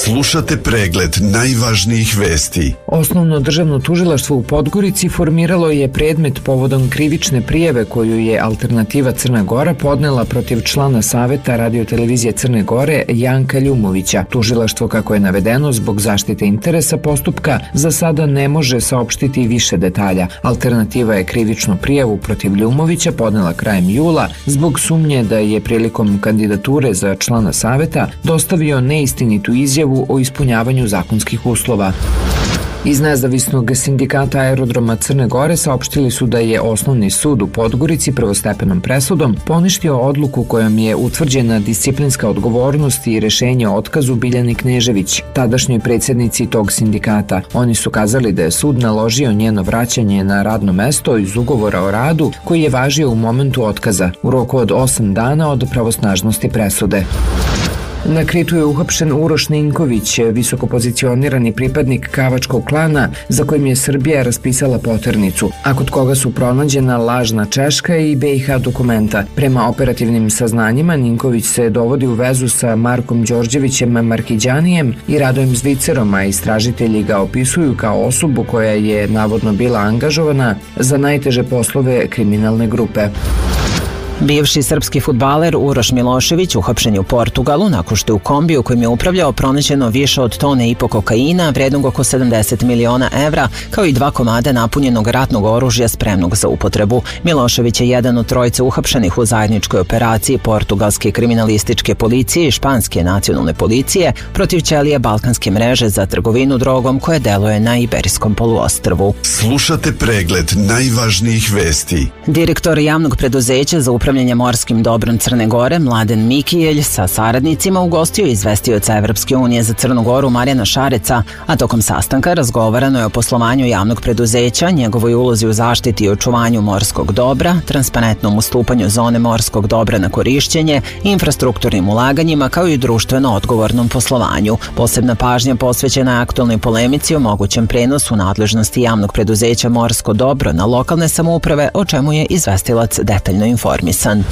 Slušate pregled najvažnijih vesti. Osnovno državno tužilaštvo u Podgorici formiralo je predmet povodom krivične prijave koju je Alternativa Crna Gora podnela protiv člana Saveta radiotelevizije Crne Gore Janka Ljumovića. Tužilaštvo, kako je navedeno, zbog zaštite interesa postupka za sada ne može saopštiti više detalja. Alternativa je krivičnu prijavu protiv Ljumovića podnela krajem jula zbog sumnje da je prilikom kandidature za člana Saveta dostavio neistinitu izjavu o ispunjavanju zakonskih uslova. Iz Nezavisnog sindikata aerodroma Crne Gore saopštili su da je Osnovni sud u Podgorici prvostepenom presudom poništio odluku kojom je utvrđena disciplinska odgovornost i rešenje o otkazu Biljani Knežević, tadašnjoj predsjednici tog sindikata. Oni su kazali da je sud naložio njeno vraćanje na radno mesto iz ugovora o radu koji je važio u momentu otkaza, u roku od 8 dana od pravosnažnosti presude. Na Kritu je uhapšen Uroš Ninković, visokopozicionirani pripadnik Kavačkog klana za kojim je Srbija raspisala poternicu, a kod koga su pronađena lažna češka i BiH dokumenta. Prema operativnim saznanjima, Ninković se dovodi u vezu sa Markom Đorđevićem Markiđanijem i Radojem Zvicerom, a istražitelji ga opisuju kao osobu koja je navodno bila angažovana za najteže poslove kriminalne grupe. Bivši srpski fudbaler Uroš Milošević uhapšen je u Portugalu nakon što je u kombiju kojim je upravljao pronađeno više od tone i po kokaina vrednog oko 70 miliona evra, kao i 2 komada napunjenog ratnog oružja spremnog za upotrebu. Milošević je jedan od trojice uhapšenih u zajedničkoj operaciji portugalske kriminalističke policije i španske nacionalne policije protiv ćelije balkanske mreže za trgovinu drogom koja deluje na Iberijskom poluostrvu. Slušate pregled najvažnijih vesti. Direktor javnog preduzeća za upravljanje morskim dobrom Crne Gore, Mladen Mikijelj, sa saradnicima ugostio izvestioca Evropske unije za Crnu Goru Marijana Šareca, a tokom sastanka razgovarano je o poslovanju javnog preduzeća, njegovoj ulozi u zaštiti i očuvanju morskog dobra, transparentnom ustupanju zone morskog dobra na korišćenje, infrastrukturnim ulaganjima, kao i društveno odgovornom poslovanju. Posebna pažnja posvećena je aktualnoj polemici o mogućem prenosu nadležnosti javnog preduzeća Morsko dobro na lokalne samouprave, o čemu je izvestilac detaljno informisan.